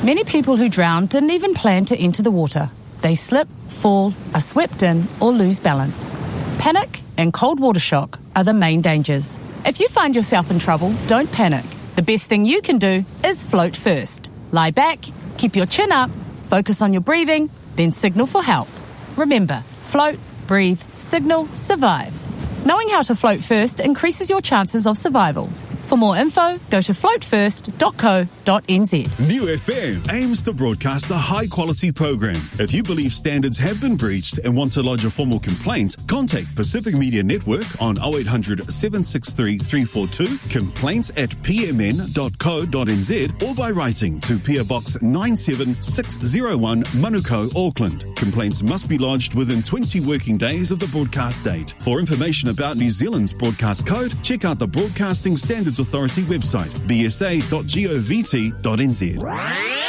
Many people who drown didn't even plan to enter the water. They slip, fall, are swept in, or lose balance. Panic and cold water shock are the main dangers. If you find yourself in trouble, don't panic. The best thing you can do is float first. Lie back, keep your chin up, focus on your breathing, then signal for help. Remember, float, breathe, signal, survive. Knowing how to float first increases your chances of survival. For more info, go to floatfirst.co.nz. New FM aims to broadcast a high-quality program. If you believe standards have been breached and want to lodge a formal complaint, contact Pacific Media Network on 0800 763 342, complaints@pmn.co.nz, or by writing to PO Box 97601, Manukau, Auckland. Complaints must be lodged within 20 working days of the broadcast date. For information about New Zealand's broadcast code, check out the Broadcasting Standards Authority website, bsa.govt.nz.